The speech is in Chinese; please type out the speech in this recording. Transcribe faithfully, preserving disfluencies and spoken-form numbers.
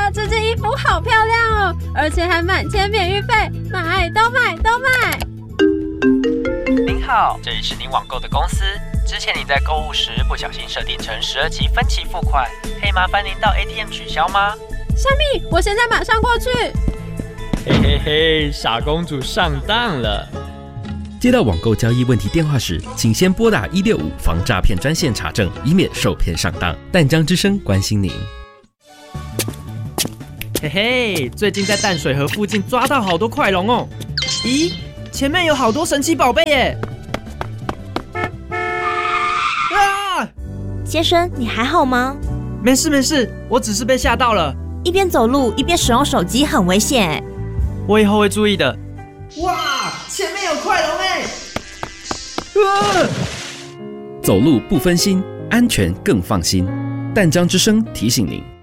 这件衣服好漂亮哦，而且还满千免运费，买都买都买。 您好，这里是您网购的公司。之前你在购物时不小心设定成十二期分期付款，可以麻烦您到 A T M 取消吗？ 虾米，我现在马上过去。 嘿嘿嘿，傻公主上当了。 接到网购交易问题电话时，请先拨打一六五防诈骗专线查证，以免受骗上当。淡江之声关心您。 嘿嘿，最近在淡水河附近抓到好多快龙哦！咦，前面有好多神奇宝贝耶！啊！ 先生，你还好吗？ 没事没事，我只是被吓到了。 一边走路一边使用手机很危险哎。 我以后会注意的。哇，前面有快龙哎！啊！ 走路不分心，安全更放心。淡江之声提醒您。